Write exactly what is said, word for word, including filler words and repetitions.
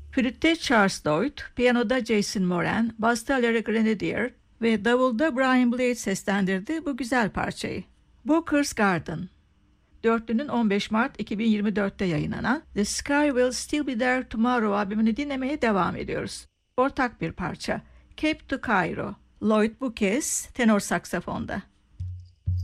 Flütte Charles Lloyd, piyanoda Jason Moran, basta Larry Grenadier ve davulda Brian Blade seslendirdi bu güzel parçayı. Booker's Garden. Dörtlünün on beş Mart iki bin yirmi dörtte yayınlanan The Sky Will Still Be There Tomorrow albümünü dinlemeye devam ediyoruz. Ortak bir parça. Cape to Cairo. Lloyd bu kez tenor saksafonda.